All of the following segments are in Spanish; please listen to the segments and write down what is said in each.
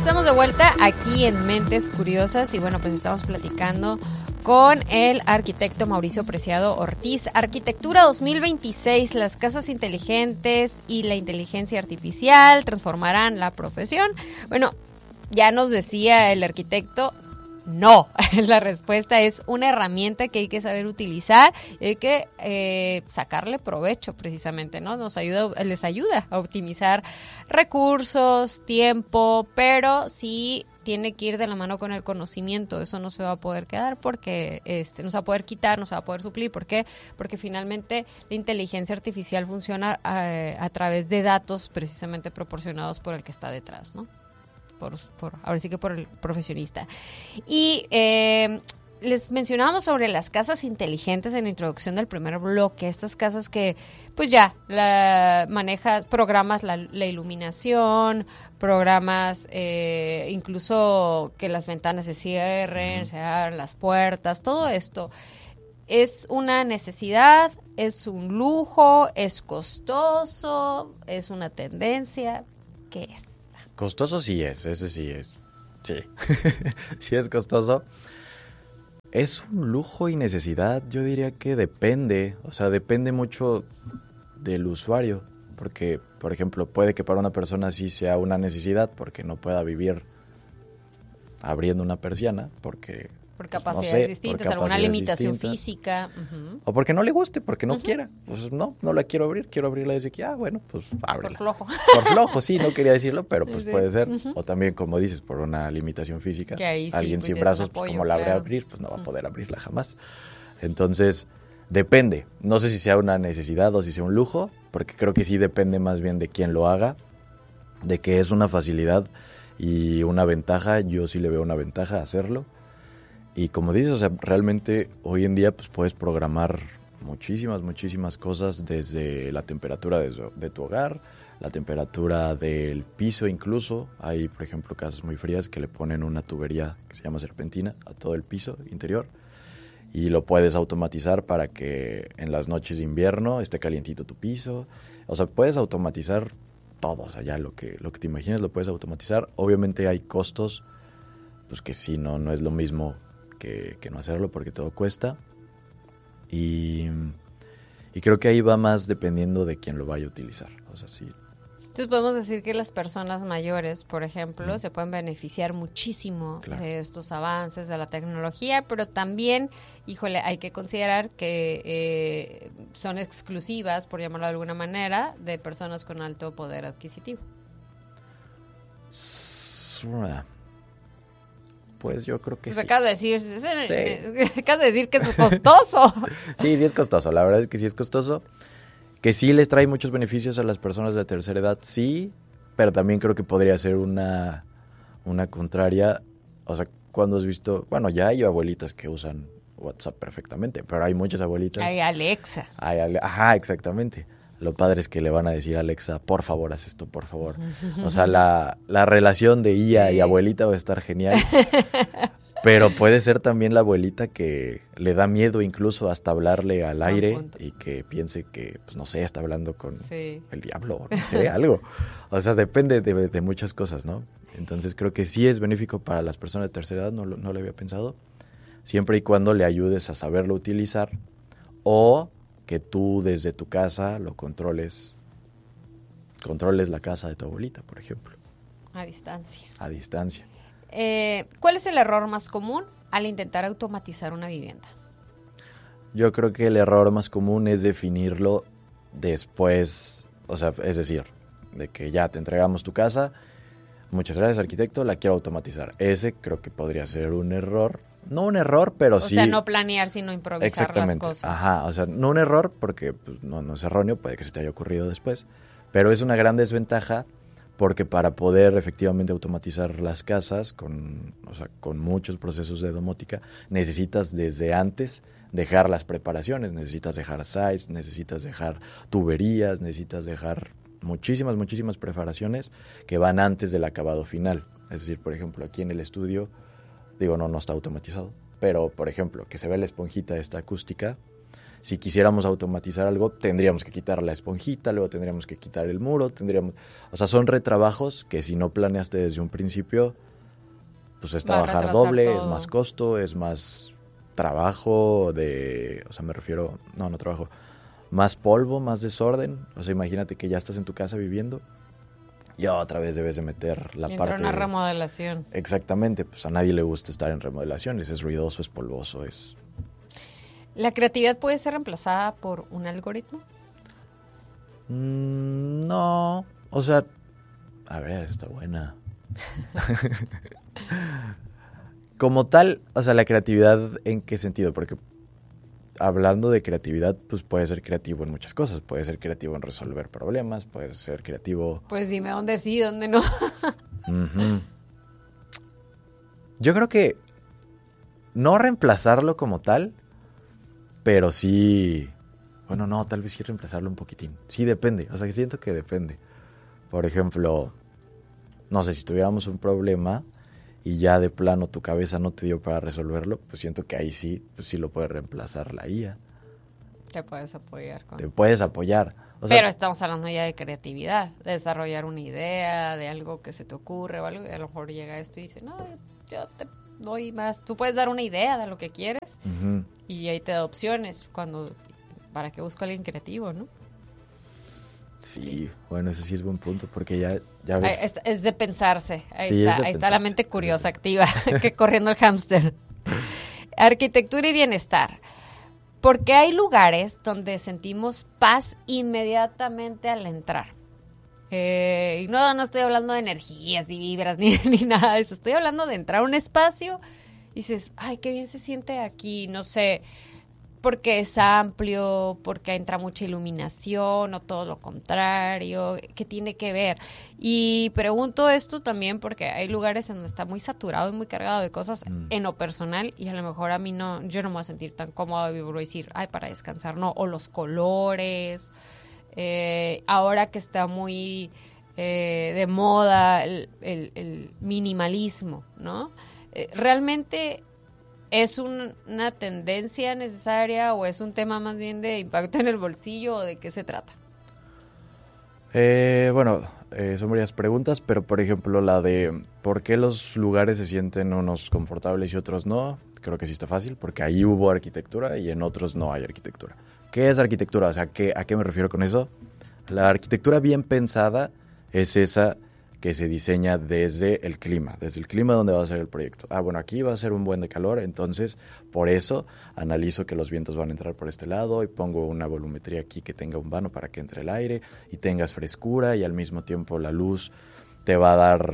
Estamos de vuelta aquí en Mentes Curiosas y bueno, pues estamos platicando con el arquitecto Mauricio Preciado Ortiz. Arquitectura 2026, las casas inteligentes y la inteligencia artificial transformarán la profesión. Bueno, ya nos decía el arquitecto, no, la respuesta es una herramienta que hay que saber utilizar y hay que sacarle provecho precisamente, ¿no? Les ayuda a optimizar recursos, tiempo, pero sí tiene que ir de la mano con el conocimiento. Eso no se va a poder quedar porque no se va a poder quitar, no se va a poder suplir. ¿Por qué? Porque finalmente la inteligencia artificial funciona a través de datos precisamente proporcionados por el que está detrás, ¿no? Ahora sí que por el profesionista. Y les mencionábamos sobre las casas inteligentes en la introducción del primer bloque, estas casas que pues ya programas la iluminación, programas incluso que las ventanas se cierren, se abran las puertas, todo esto. ¿Es una necesidad? ¿Es un lujo? ¿Es costoso? ¿Es una tendencia? ¿Qué es? Costoso sí es, ese sí es. Sí, sí es costoso. Es un lujo y necesidad, yo diría que depende, o sea, depende mucho del usuario, porque, por ejemplo, puede que para una persona sí sea una necesidad, porque no pueda vivir abriendo una persiana, porque... Por capacidades distintas, alguna limitación física. Uh-huh. O porque no le guste, porque no quiera. Pues no la quiero abrirla y decir que, bueno, pues ábrela. Por flojo. Por flojo, sí, no quería decirlo, pero pues sí, puede ser. Uh-huh. O también, como dices, por una limitación física. Que ahí alguien sí, sin brazos, apoyo, pues como la abre a abrir, pues no va a poder abrirla jamás. Entonces, depende. No sé si sea una necesidad o si sea un lujo, porque creo que sí depende más bien de quién lo haga, de que es una facilidad y una ventaja. Yo sí le veo una ventaja a hacerlo. Y como dices, o sea, realmente hoy en día pues puedes programar muchísimas cosas, desde la temperatura de tu hogar, la temperatura del piso incluso. Hay, por ejemplo, casas muy frías que le ponen una tubería que se llama serpentina a todo el piso interior y lo puedes automatizar para que en las noches de invierno esté calientito tu piso. O sea, puedes automatizar todo, o sea, ya lo que te imagines lo puedes automatizar. Obviamente hay costos, pues que sí, no es lo mismo que no hacerlo, porque todo cuesta. Y creo que ahí va más dependiendo de quién lo vaya a utilizar. O sea, sí. Entonces podemos decir que las personas mayores, por ejemplo, se pueden beneficiar muchísimo de estos avances de la tecnología, pero también, hay que considerar que son exclusivas, por llamarlo de alguna manera, de personas con alto poder adquisitivo. Pues yo creo que sí. Acabas de decir que es costoso. Sí es costoso. La verdad es que sí es costoso. Que sí les trae muchos beneficios a las personas de tercera edad, sí. Pero también creo que podría ser una contraria. O sea, cuando has visto... Bueno, ya hay abuelitas que usan WhatsApp perfectamente, pero hay muchas abuelitas... Hay Alexa. Ajá, exactamente. Lo padre es que le van a decir a Alexa, por favor, haz esto, por favor. O sea, la relación de IA y abuelita va a estar genial. Pero puede ser también la abuelita que le da miedo incluso hasta hablarle al aire y que piense que, pues no sé, está hablando con el diablo, no sé, algo. O sea, depende de muchas cosas, ¿no? Entonces creo que sí es benéfico para las personas de tercera edad, no lo había pensado, siempre y cuando le ayudes a saberlo utilizar o que tú desde tu casa lo controles la casa de tu abuelita, por ejemplo. A distancia. ¿Cuál es el error más común al intentar automatizar una vivienda? Yo creo que el error más común es definirlo después, o sea, es decir, de que ya te entregamos tu casa, muchas gracias arquitecto, la quiero automatizar. Ese creo que podría ser un error. No un error, pero sí... O sea, no planear, sino improvisar las cosas. Ajá, o sea, no un error, porque pues, no es erróneo, puede que se te haya ocurrido después, pero es una gran desventaja porque para poder efectivamente automatizar las casas con muchos procesos de domótica, necesitas desde antes dejar las preparaciones, necesitas dejar sites, necesitas dejar tuberías, necesitas dejar muchísimas preparaciones que van antes del acabado final. Es decir, por ejemplo, aquí en el estudio... Digo, no está automatizado, pero, por ejemplo, que se ve la esponjita esta acústica, si quisiéramos automatizar algo, tendríamos que quitar la esponjita, luego tendríamos que quitar el muro, o sea, son retrabajos que si no planeaste desde un principio, pues es trabajar doble, todo. Es más costo, es más trabajo o sea, me refiero, no trabajo, más polvo, más desorden. O sea, imagínate que ya estás en tu casa viviendo y otra vez debes de meter la parte... una remodelación. Exactamente, pues a nadie le gusta estar en remodelaciones, es ruidoso, es polvoso, es... ¿La creatividad puede ser reemplazada por un algoritmo? No, o sea, a ver, está buena. Como tal, o sea, la creatividad, ¿en qué sentido? Porque hablando de creatividad, pues puede ser creativo en muchas cosas. Puede ser creativo en resolver problemas, puede ser creativo... Pues dime dónde sí, dónde no. Uh-huh. Yo creo que no reemplazarlo como tal, pero sí... Bueno, no, tal vez sí reemplazarlo un poquitín. Sí, depende, o sea, siento que depende. Por ejemplo, no sé, si tuviéramos un problema y ya de plano tu cabeza no te dio para resolverlo, pues siento que ahí sí, pues sí lo puede reemplazar la IA. Te puedes apoyar con... Te puedes apoyar. O sea, pero estamos hablando ya de creatividad, de desarrollar una idea, de algo que se te ocurre o algo, y a lo mejor llega esto y dice, no, yo te doy más. Tú puedes dar una idea de lo que quieres uh-huh. y ahí te da opciones para que busque a alguien creativo, ¿no? Sí, bueno, ese sí es buen punto, porque ya ves... Es de pensarse, ahí está la mente curiosa, activa, que corriendo el hámster. Arquitectura y bienestar. Porque hay lugares donde sentimos paz inmediatamente al entrar. Y no estoy hablando de energías, ni vibras, ni nada de eso. Estoy hablando de entrar a un espacio y dices, ay, qué bien se siente aquí, no sé... porque es amplio, porque entra mucha iluminación o todo lo contrario, ¿qué tiene que ver? Y pregunto esto también porque hay lugares en donde está muy saturado y muy cargado de cosas en lo personal y a lo mejor a mí yo no me voy a sentir tan cómoda y voy a decir, ay, para descansar, no, o los colores, ahora que está muy de moda el minimalismo, ¿no? Realmente... ¿Es una tendencia necesaria o es un tema más bien de impacto en el bolsillo o de qué se trata? Bueno, son varias preguntas, pero por ejemplo la de ¿por qué los lugares se sienten unos confortables y otros no? Creo que sí está fácil, porque ahí hubo arquitectura y en otros no hay arquitectura. ¿Qué es arquitectura? O sea, ¿a qué me refiero con eso? La arquitectura bien pensada es esa que se diseña desde el clima donde va a ser el proyecto. Bueno, aquí va a ser un buen de calor, entonces por eso analizo que los vientos van a entrar por este lado y pongo una volumetría aquí que tenga un vano para que entre el aire y tengas frescura y al mismo tiempo la luz te va a dar,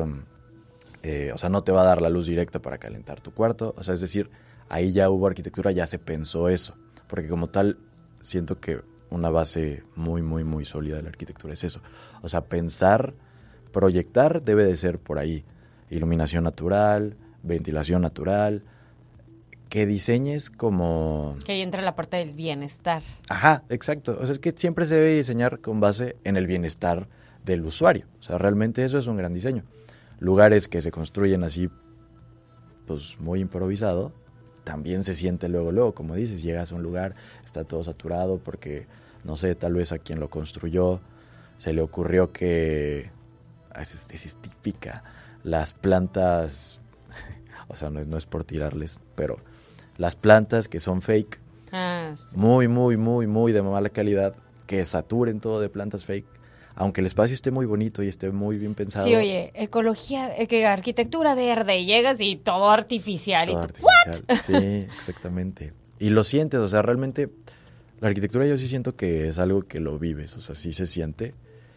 o sea, no te va a dar la luz directa para calentar tu cuarto, o sea, es decir, ahí ya hubo arquitectura, ya se pensó eso, porque como tal siento que una base muy, muy, muy sólida de la arquitectura es eso, o sea, proyectar debe de ser por ahí, iluminación natural, ventilación natural, que diseñes como... Que ahí entra la parte del bienestar. Ajá, exacto, o sea, es que siempre se debe diseñar con base en el bienestar del usuario, o sea, realmente eso es un gran diseño. Lugares que se construyen así, pues muy improvisado, también se siente luego, como dices, llegas a un lugar, está todo saturado porque, no sé, tal vez a quien lo construyó se le ocurrió que... es típica, las plantas, o sea, no es por tirarles, pero las plantas que son fake, sí. muy, muy, muy, muy de mala calidad, que saturen todo de plantas fake, aunque el espacio esté muy bonito y esté muy bien pensado. Sí, oye, ecología, arquitectura verde, y llegas y todo artificial. Todo y tú, artificial. ¿what? Sí, exactamente. Y lo sientes, o sea, realmente la arquitectura yo sí siento que es algo que lo vives, o sea, sí se siente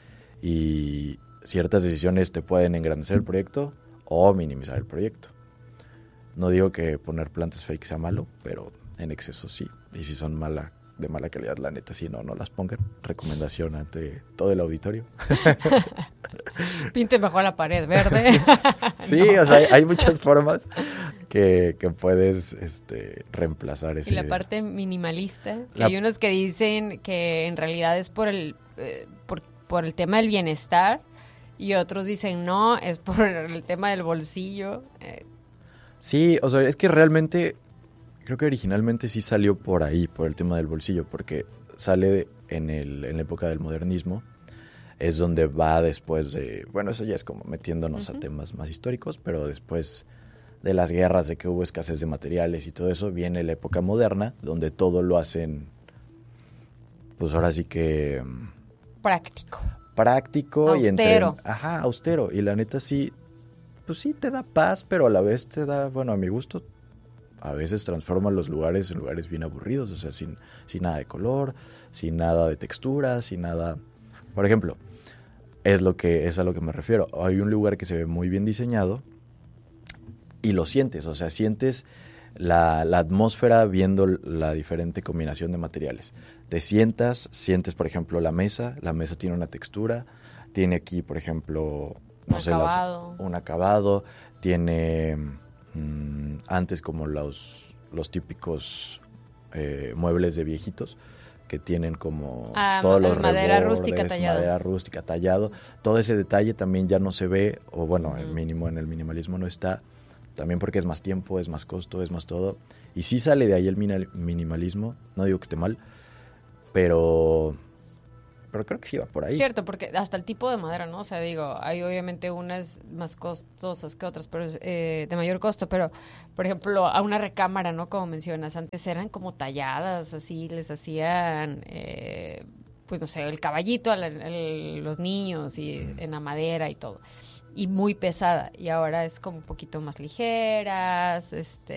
y ciertas decisiones te pueden engrandecer el proyecto o minimizar el proyecto. No digo que poner plantas fake sea malo, pero en exceso sí. Y si son de mala calidad, la neta, sí, no las pongan. Recomendación ante todo el auditorio. Pinte mejor la pared verde. Sí, no. O sea, hay muchas formas que puedes reemplazar ese... Y la parte minimalista, que hay unos que dicen que en realidad es por el tema del bienestar, y otros dicen no, es por el tema del bolsillo. Sí, o sea, es que realmente Creo que originalmente sí salió por ahí, por el tema del bolsillo, porque sale en la época del modernismo, es donde va después de, bueno, eso ya es como metiéndonos a temas más históricos, pero después de las guerras, de que hubo escasez de materiales y todo eso, viene la época moderna, donde todo lo hacen, pues ahora sí que... Práctico austero. Y austero. Y la neta sí, pues sí te da paz, pero a la vez te da, bueno, a mi gusto, a veces transforma los lugares en lugares bien aburridos, o sea, sin nada de color, sin nada de textura, sin nada... Por ejemplo, es a lo que me refiero. Hay un lugar que se ve muy bien diseñado y lo sientes, o sea, sientes la atmósfera viendo la diferente combinación de materiales. Te sientas, sientes, por ejemplo, la mesa tiene una textura, tiene aquí, por ejemplo, un acabado, tiene antes como los típicos muebles de viejitos, que tienen como todos los madera rústica tallado. Todo ese detalle también ya no se ve, o bueno, en el minimalismo no está, también porque es más tiempo, es más costo, es más todo. Y sí sale de ahí el minimalismo, no digo que esté mal, pero creo que sí va por ahí. Cierto, porque hasta el tipo de madera, ¿no? O sea, digo, hay obviamente unas más costosas que otras, pero de mayor costo, pero, por ejemplo, a una recámara, ¿no? Como mencionas, antes eran como talladas, así, les hacían, pues no sé, el caballito a los niños y en la madera y todo. Y muy pesada, y ahora es como un poquito más ligeras,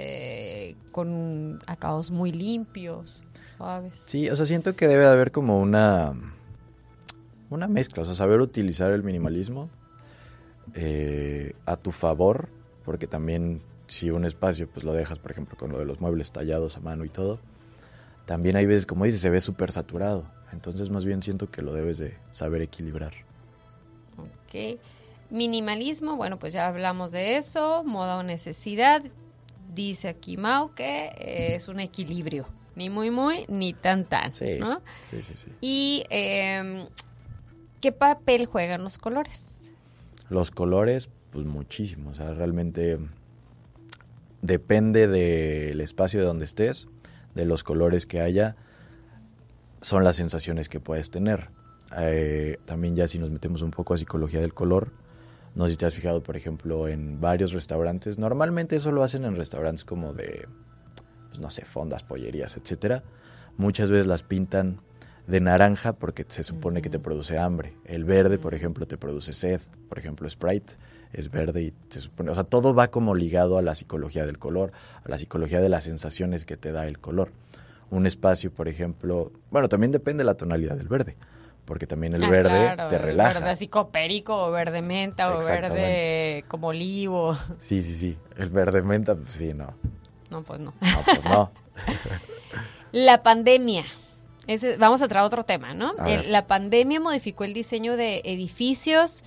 con acabados muy limpios, suaves. Sí, o sea, siento que debe de haber como una mezcla, o sea, saber utilizar el minimalismo a tu favor, porque también si un espacio pues lo dejas, por ejemplo, con lo de los muebles tallados a mano y todo, también hay veces, como dices, se ve súper saturado, entonces más bien siento que lo debes de saber equilibrar. Ok. Minimalismo, bueno, pues ya hablamos de eso, moda o necesidad, dice aquí Mau que es un equilibrio, ni muy, ni tan, sí, ¿no? Sí. Y ¿qué papel juegan los colores? Los colores, pues muchísimo, o sea, realmente depende del espacio de donde estés, de los colores que haya, son las sensaciones que puedes tener. También ya si nos metemos un poco a psicología del color, no sé si te has fijado, por ejemplo, en varios restaurantes, normalmente eso lo hacen en restaurantes como de, pues no sé, fondas, pollerías, etcétera. Muchas veces las pintan de naranja porque se supone que te produce hambre. El verde, por ejemplo, te produce sed. Por ejemplo, Sprite es verde y se supone... O sea, todo va como ligado a la psicología del color, a la psicología de las sensaciones que te da el color. Un espacio, por ejemplo... Bueno, también depende de la tonalidad del verde, porque también el verde te relaja. Verde así copérico, o verde menta, o verde como olivo. Sí. El verde menta, pues sí, no. No, pues no. No, pues no. La pandemia. Vamos a traer otro tema, ¿no? La pandemia modificó el diseño de edificios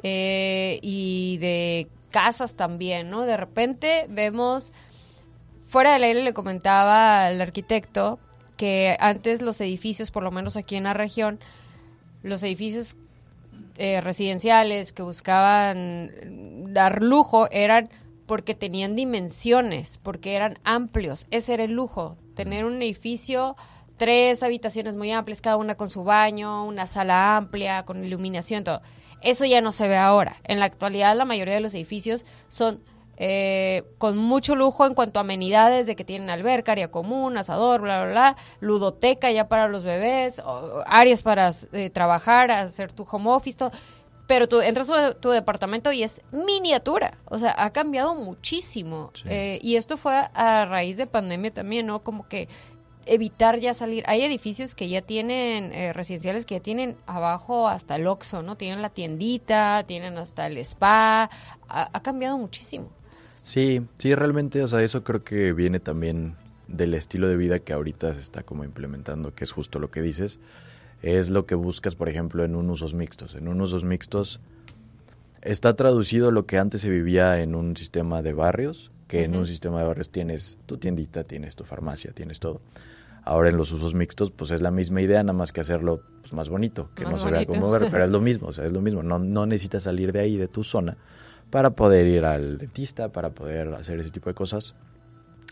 y de casas también, ¿no? De repente vemos, fuera del aire le comentaba al arquitecto que antes los edificios, por lo menos aquí en la región, los edificios residenciales que buscaban dar lujo eran porque tenían dimensiones, porque eran amplios. Ese era el lujo, tener un edificio, 3 habitaciones muy amplias, cada una con su baño, una sala amplia, con iluminación, todo. Eso ya no se ve ahora. En la actualidad, la mayoría de los edificios son con mucho lujo en cuanto a amenidades, de que tienen alberca, área común, asador, bla, bla, bla, ludoteca ya para los bebés, áreas para trabajar, hacer tu home office, todo. Pero tú entras a tu departamento y es miniatura. O sea, ha cambiado muchísimo. Sí. Y esto fue a raíz de pandemia también, ¿no? Como que evitar ya salir. Hay edificios que ya tienen, residenciales que ya tienen abajo hasta el Oxxo, ¿no? Tienen la tiendita, tienen hasta el spa. Ha cambiado muchísimo. Sí, realmente, o sea, eso creo que viene también del estilo de vida que ahorita se está como implementando, que es justo lo que dices. Es lo que buscas, por ejemplo, en un usos mixtos. En un usos mixtos está traducido lo que antes se vivía en un sistema de barrios, que en un sistema de barrios tienes tu tiendita, tienes tu farmacia, tienes todo. Ahora en los usos mixtos, pues es la misma idea, nada más que hacerlo pues, más bonito, que más no se vea como barrio, pero es lo mismo, o sea, es lo mismo. No necesitas salir de ahí, de tu zona, para poder ir al dentista, para poder hacer ese tipo de cosas.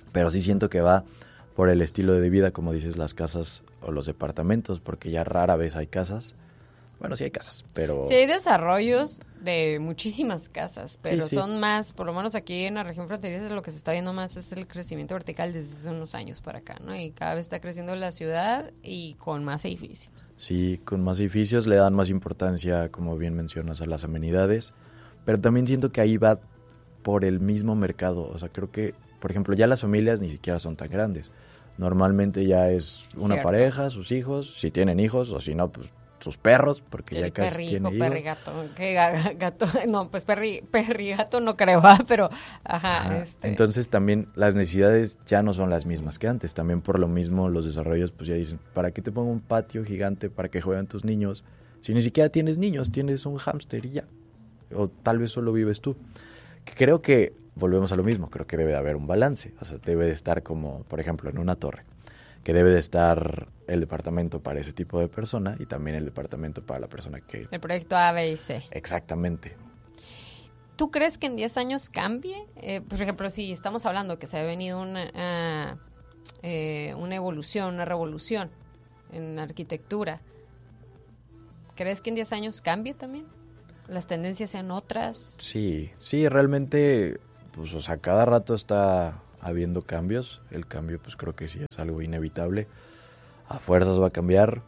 Pero sí siento que va por el estilo de vida, como dices, las casas o los departamentos, porque ya rara vez hay casas. Bueno, sí hay casas, pero... Sí hay desarrollos de muchísimas casas, pero Sí. son más, por lo menos aquí en la región fronteriza, lo que se está viendo más es el crecimiento vertical desde hace unos años para acá, ¿no? Y cada vez está creciendo la ciudad y con más edificios. Sí, con más edificios le dan más importancia, como bien mencionas, a las amenidades, pero también siento que ahí va por el mismo mercado. O sea, creo que, por ejemplo, ya las familias ni siquiera son tan grandes. Normalmente ya es una Cierto. pareja, sus hijos, si tienen hijos, o si no, pues sus perros, porque ya El casi perrijo, tiene hijos. perrigato, que gato, no, pues perrigato no creo, ¿va? Pero, ajá, Ajá. Entonces también las necesidades ya no son las mismas que antes. También por lo mismo los desarrollos pues ya dicen, ¿para qué te pongo un patio gigante para que jueguen tus niños? Si ni siquiera tienes niños, tienes un hámster y ya. O tal vez solo vives tú. Que creo que volvemos a lo mismo, creo que debe de haber un balance. O sea, debe de estar como, por ejemplo, en una torre, que debe de estar el departamento para ese tipo de persona y también el departamento para la persona que... El proyecto A, B y C. Exactamente. ¿Tú crees que en 10 años cambie? Por ejemplo, si estamos hablando que se ha venido una evolución, una revolución en la arquitectura, ¿crees que en 10 años cambie también? ¿Las tendencias sean otras? Sí, realmente, pues, o sea, cada rato está habiendo cambios. El cambio, pues, creo que sí es algo inevitable. A fuerzas va a cambiar.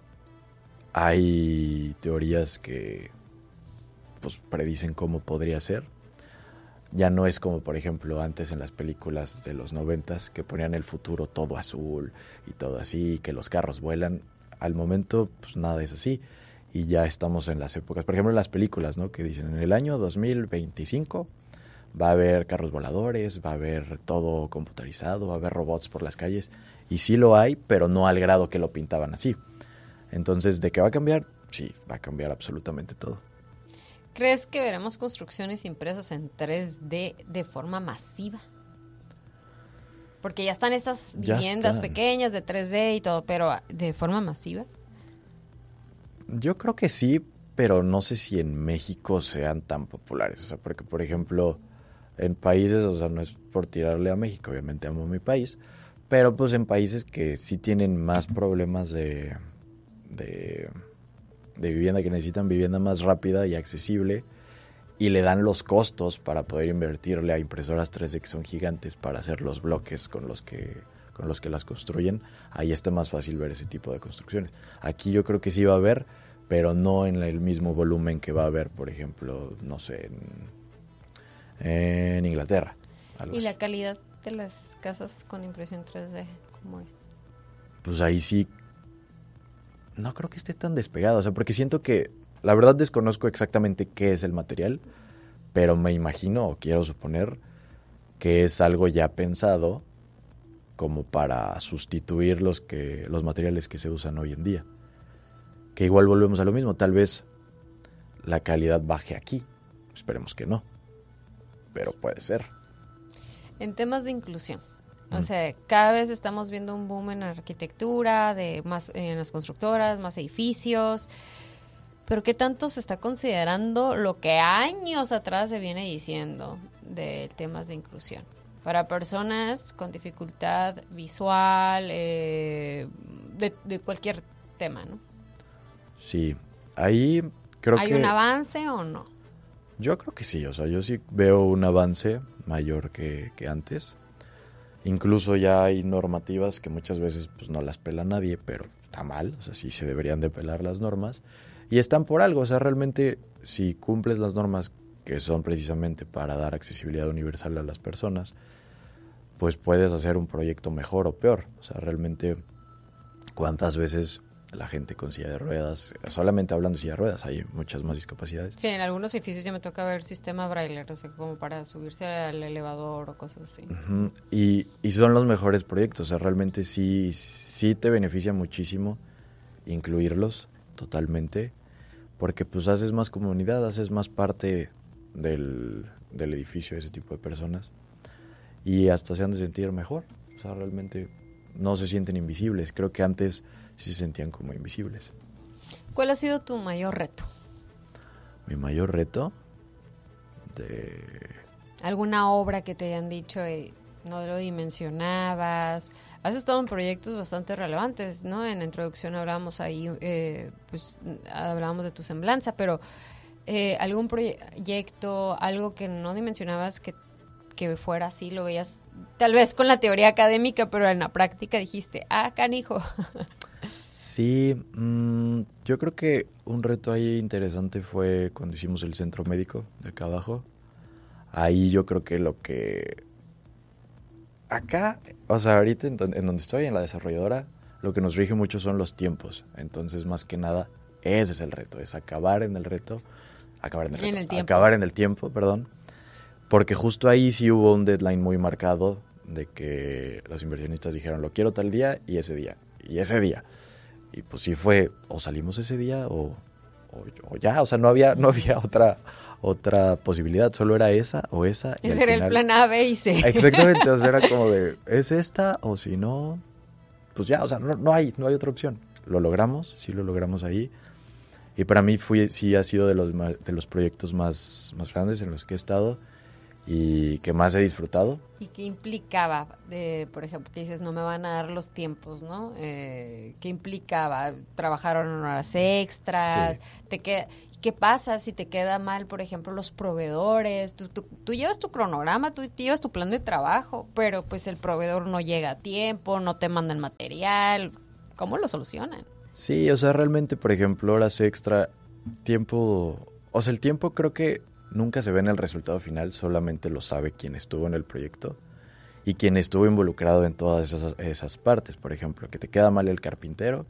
Hay teorías que, pues, predicen cómo podría ser. Ya no es como, por ejemplo, antes en las películas de los 90s que ponían el futuro todo azul y todo así, que los carros vuelan. Al momento, pues, nada es así. Y ya estamos en las épocas, por ejemplo, en las películas, ¿no? Que dicen, en el año 2025 va a haber carros voladores, va a haber todo computarizado, va a haber robots por las calles. Y sí lo hay, pero no al grado que lo pintaban así. Entonces, ¿de qué va a cambiar? Sí, va a cambiar absolutamente todo. ¿Crees que veremos construcciones impresas en 3D de forma masiva? Porque ya están estas viviendas pequeñas de 3D y todo, pero ¿de forma masiva? Yo creo que sí, pero no sé si en México sean tan populares. O sea, porque, por ejemplo, en países, o sea, no es por tirarle a México, obviamente amo mi país, pero pues en países que sí tienen más problemas de vivienda, que necesitan vivienda más rápida y accesible, y le dan los costos para poder invertirle a impresoras 3D que son gigantes para hacer los bloques con los que las construyen, ahí está más fácil ver ese tipo de construcciones. Aquí yo creo que sí va a haber, pero no en el mismo volumen que va a haber, por ejemplo, no sé, en Inglaterra. ¿Y así. la calidad de las casas con impresión 3D cómo es? Pues ahí sí, no creo que esté tan despegado, o sea, porque siento que, la verdad desconozco exactamente qué es el material, pero me imagino o quiero suponer que es algo ya pensado como para sustituir los materiales que se usan hoy en día. Que igual volvemos a lo mismo, tal vez la calidad baje aquí, esperemos que no, pero puede ser. En temas de inclusión, o sea, cada vez estamos viendo un boom en la arquitectura, en las constructoras, más edificios, pero ¿qué tanto se está considerando lo que años atrás se viene diciendo de temas de inclusión? Para personas con dificultad visual, de cualquier tema, ¿no? Sí, ahí creo que... ¿Hay un avance o no? Yo creo que sí, o sea, yo sí veo un avance mayor que antes. Incluso ya hay normativas que muchas veces pues no las pela nadie, pero está mal, o sea, sí se deberían de pelar las normas. Y están por algo, o sea, realmente si cumples las normas que son precisamente para dar accesibilidad universal a las personas, pues puedes hacer un proyecto mejor o peor. O sea, realmente, ¿cuántas veces la gente con silla de ruedas, solamente hablando de silla de ruedas, hay muchas más discapacidades? Sí, en algunos edificios ya me toca ver sistema braille, o sea, como para subirse al elevador o cosas así. Uh-huh. Y son los mejores proyectos, o sea, realmente sí te beneficia muchísimo incluirlos totalmente, porque pues haces más comunidad, haces más parte del edificio, ese tipo de personas, y hasta se han de sentir mejor. O sea, realmente no se sienten invisibles. Creo que antes sí se sentían como invisibles. ¿Cuál ha sido tu mayor reto? Mi mayor reto ¿Alguna obra que te hayan dicho, No lo dimensionabas. Has estado en proyectos bastante relevantes, ¿no? En la introducción hablábamos ahí, pues hablábamos de tu semblanza, pero algún proyecto, algo que no dimensionabas que fuera así, lo veías tal vez con la teoría académica, pero en la práctica dijiste, canijo. Sí, yo creo que un reto ahí interesante fue cuando hicimos el centro médico de acá abajo. Ahí yo creo que lo que... Acá, o sea, ahorita en donde estoy, en la desarrolladora, lo que nos rige mucho son los tiempos. Entonces, más que nada, ese es el reto, es acabar en el tiempo, perdón. Porque justo ahí sí hubo un deadline muy marcado de que los inversionistas dijeron, lo quiero tal día y ese día. Y pues sí fue, o salimos ese día o ya, o sea, no había otra posibilidad, solo era esa o esa. Y ese era el plan A, B y C. Exactamente, o sea, era como de, ¿es esta? O si no, pues ya, o sea, no hay otra opción. Lo logramos, sí lo logramos ahí. Y para mí sí ha sido de los proyectos más grandes en los que he estado y que más he disfrutado. ¿Y qué implicaba? Por ejemplo, que dices, no me van a dar los tiempos, ¿no? ¿Qué implicaba? ¿Trabajaron horas extras? Sí. ¿Qué pasa si te queda mal, por ejemplo, los proveedores? Tú llevas tu cronograma, tú llevas tu plan de trabajo, pero pues el proveedor no llega a tiempo, no te manda el material. ¿Cómo lo solucionan? Sí, o sea, realmente, por ejemplo, horas extra, tiempo... O sea, el tiempo creo que nunca se ve en el resultado final, solamente lo sabe quien estuvo en el proyecto y quien estuvo involucrado en todas esas partes. Por ejemplo, que te queda mal el carpintero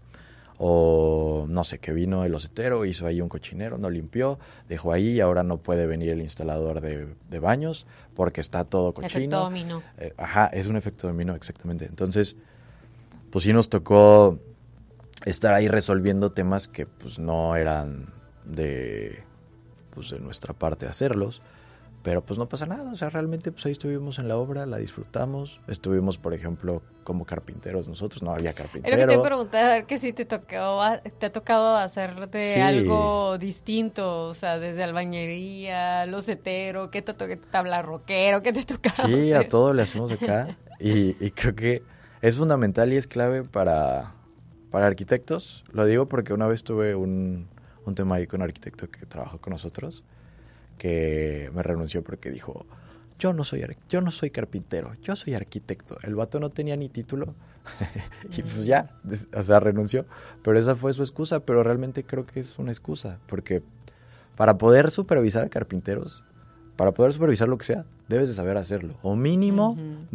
o, no sé, que vino el losetero, hizo ahí un cochinero, no limpió, dejó ahí y ahora no puede venir el instalador de baños porque está todo cochino. Efecto dominó. Es un efecto dominó, exactamente. Entonces, pues sí nos tocó estar ahí resolviendo temas que pues no eran de nuestra parte hacerlos, pero pues no pasa nada, o sea, realmente pues ahí estuvimos en la obra, la disfrutamos, estuvimos, por ejemplo, como carpinteros nosotros, no había carpintero. Es lo que te pregunté, a ver que si te ha tocado hacerte algo distinto, o sea, desde albañería, locetero, ¿qué te toca? Tabla roquero, ¿qué te tocaba Sí, hacer? a todo le hacemos acá y creo que es fundamental y es clave para arquitectos, lo digo porque una vez tuve un tema ahí con un arquitecto que trabajó con nosotros, que me renunció porque dijo, yo no soy carpintero, yo soy arquitecto. El vato no tenía ni título y pues ya, o sea, renunció. Pero esa fue su excusa, pero realmente creo que es una excusa, porque para poder supervisar a carpinteros, para poder supervisar lo que sea, debes de saber hacerlo. O mínimo,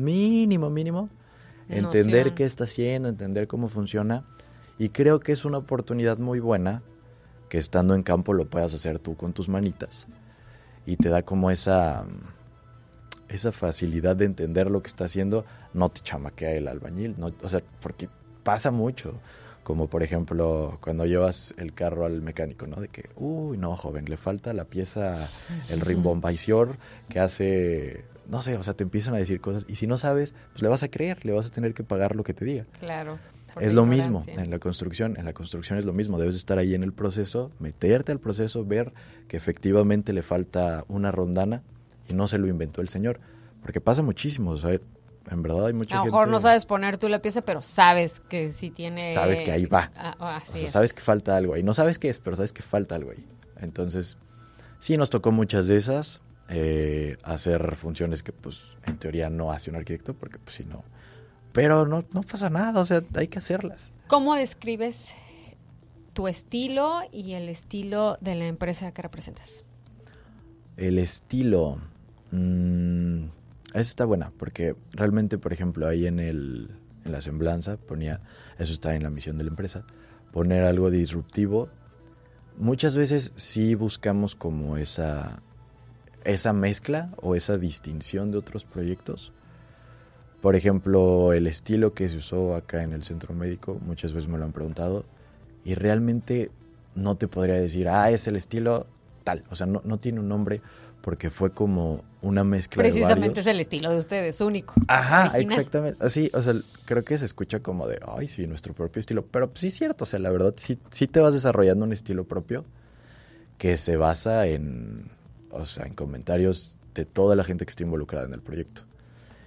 entender qué está haciendo, entender cómo funciona. Y creo que es una oportunidad muy buena que estando en campo lo puedas hacer tú con tus manitas y te da como esa facilidad de entender lo que está haciendo, no te chamaquea el albañil, no, o sea, porque pasa mucho, como por ejemplo cuando llevas el carro al mecánico, ¿no? De que, no, joven, le falta la pieza, el rimbombaición que hace, no sé, o sea, te empiezan a decir cosas y si no sabes, pues le vas a creer, le vas a tener que pagar lo que te diga. Claro. Es lo mismo en la construcción es lo mismo, debes estar ahí en el proceso, meterte al proceso, ver que efectivamente le falta una rondana y no se lo inventó el señor, porque pasa muchísimo, o sea, en verdad hay mucha gente... A lo mejor no sabes poner tú la pieza, pero sabes que sí tiene... Sabes que ahí va, o sea, sabes que falta algo ahí, no sabes qué es, pero sabes que falta algo ahí. Entonces, sí nos tocó muchas de esas, hacer funciones que pues en teoría no hace un arquitecto, porque pues si no... Pero no pasa nada, o sea, hay que hacerlas. ¿Cómo describes tu estilo y el estilo de la empresa que representas? El estilo... esa está buena, porque realmente, por ejemplo, ahí en la semblanza ponía, eso está en la misión de la empresa, poner algo disruptivo. Muchas veces sí buscamos como esa mezcla o esa distinción de otros proyectos. Por ejemplo, el estilo que se usó acá en el centro médico, muchas veces me lo han preguntado y realmente no te podría decir, es el estilo tal. O sea, no tiene un nombre porque fue como una mezcla de varios. Precisamente es el estilo de ustedes, único. Ajá, original. Exactamente. Así, o sea, creo que se escucha como de, sí, nuestro propio estilo. Pero pues, sí es cierto, o sea, la verdad, sí te vas desarrollando un estilo propio que se basa en comentarios de toda la gente que está involucrada en el proyecto.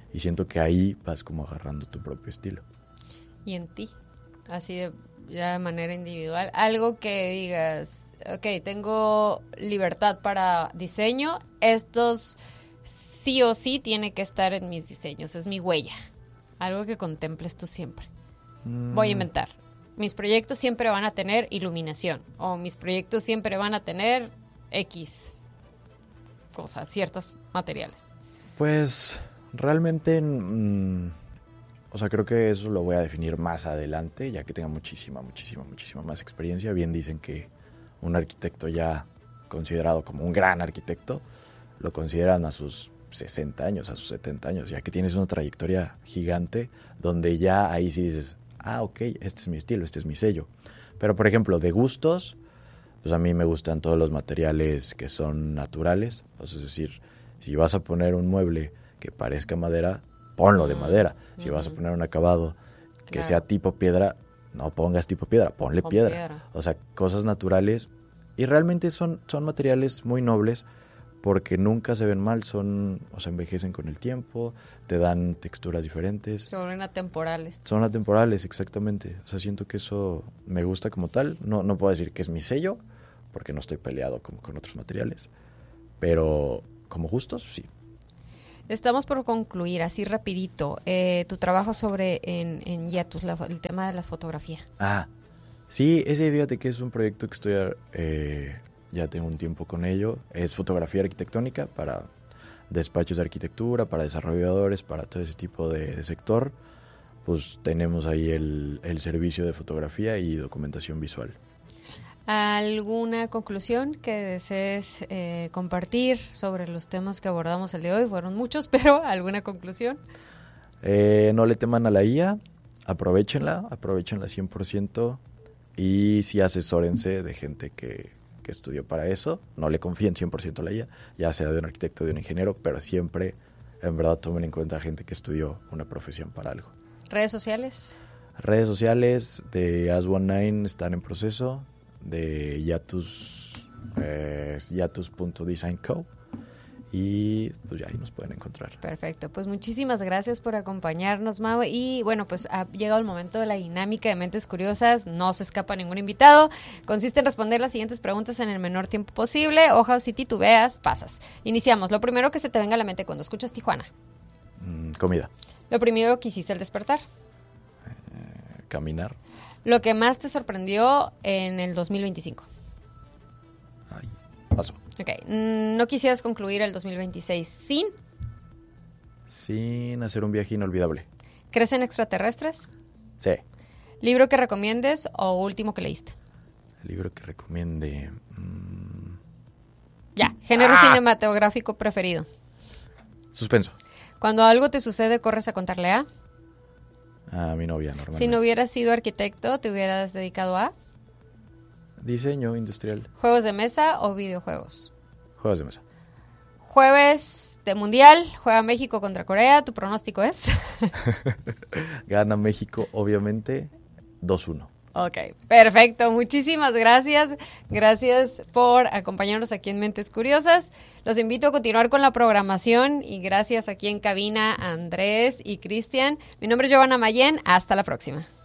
Y siento que ahí vas como agarrando tu propio estilo. Y en ti, así ya de manera individual, algo que digas, ok, tengo libertad para diseño, estos sí o sí tiene que estar en mis diseños, es mi huella, algo que contemples tú siempre. Voy a inventar, mis proyectos siempre van a tener iluminación, o mis proyectos siempre van a tener X cosas, ciertos materiales. Pues realmente, o sea, creo que eso lo voy a definir más adelante, ya que tenga muchísima más experiencia. Bien dicen que un arquitecto ya considerado como un gran arquitecto, lo consideran a sus 60 años, a sus 70 años, ya que tienes una trayectoria gigante, donde ya ahí sí dices, ok, este es mi estilo, este es mi sello. Pero, por ejemplo, de gustos, pues a mí me gustan todos los materiales que son naturales, o sea, es decir, si vas a poner un mueble que parezca madera, ponlo de madera. Si vas a poner un acabado que sea tipo piedra, no pongas tipo piedra, ponle piedra. O sea, cosas naturales. Y realmente son materiales muy nobles porque nunca se ven mal, o sea, envejecen con el tiempo, te dan texturas diferentes. Se vuelven atemporales. Son atemporales, exactamente. O sea, siento que eso me gusta como tal. No puedo decir que es mi sello, porque no estoy peleado como con otros materiales. Pero como gustos, sí. Estamos por concluir, así rapidito, tu trabajo sobre en Yatus, el tema de la fotografía. Sí, ese fíjate que es un proyecto que estoy, ya tengo un tiempo con ello. Es fotografía arquitectónica para despachos de arquitectura, para desarrolladores, para todo ese tipo de sector. Pues tenemos ahí el servicio de fotografía y documentación visual. ¿Alguna conclusión que desees compartir sobre los temas que abordamos el de hoy? Fueron muchos, pero ¿alguna conclusión? No le teman a la IA, aprovechenla 100%, y sí asesórense de gente que estudió para eso. No le confíen 100% a la IA, ya sea de un arquitecto o de un ingeniero, pero siempre, en verdad, tomen en cuenta gente que estudió una profesión para algo. ¿Redes sociales? Redes sociales de As19 están en proceso, de Yatus, yatus.designco, y pues ya ahí nos pueden encontrar. Perfecto, pues muchísimas gracias por acompañarnos, Mau, y bueno, pues ha llegado el momento de la dinámica de Mentes Curiosas. No se escapa ningún invitado, consiste en responder las siguientes preguntas en el menor tiempo posible. Ojalá, si titubeas, pasas. Iniciamos. Lo primero que se te venga a la mente cuando escuchas Tijuana. Comida. Lo primero que hiciste al despertar. Caminar. Lo que más te sorprendió en el 2025. Paso. Ok. ¿No quisieras concluir el 2026 sin hacer un viaje inolvidable? ¿Crees en extraterrestres? Sí. ¿Libro que recomiendes o último que leíste? El libro que recomiende. Ya. ¿Género cinematográfico preferido? Suspenso. Cuando algo te sucede, ¿corres a contarle a? A mi novia, normalmente. Si no hubieras sido arquitecto, ¿te hubieras dedicado a? Diseño industrial. ¿Juegos de mesa o videojuegos? Juegos de mesa. Jueves de Mundial, juega México contra Corea. ¿Tu pronóstico es? Gana México, obviamente, 2-1. Ok, perfecto. Muchísimas gracias. Gracias por acompañarnos aquí en Mentes Curiosas. Los invito a continuar con la programación y gracias aquí en cabina a Andrés y Cristian. Mi nombre es Giovanna Mayén. Hasta la próxima.